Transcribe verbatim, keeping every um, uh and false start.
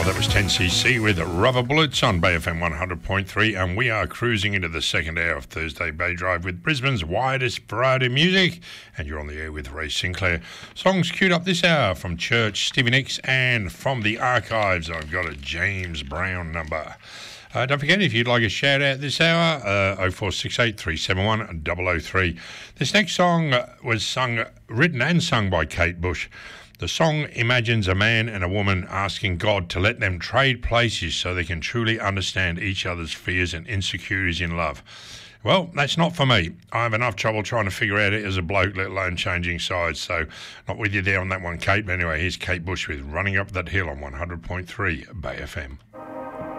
ten C C with Rubber Bullets on Bay F M one hundred point three, and we are cruising into the second hour of Thursday Bay Drive with Brisbane's widest variety of music, and you're on the air with Ray Sinclair. Songs queued up this hour from Church, Stevie Nicks, and from the archives, I've got a James Brown number. Uh, don't forget, if you'd like a shout out this hour, uh, oh four six eight, three seven one, double oh three. This next song was sung, written and sung by Kate Bush. The song imagines a man and a woman asking God to let them trade places so they can truly understand each other's fears and insecurities in love. Well, that's not for me. I have enough trouble trying to figure out it as a bloke, let alone changing sides. So not with you there on that one, Kate. But anyway, here's Kate Bush with Running Up That Hill on one hundred point three Bay F M.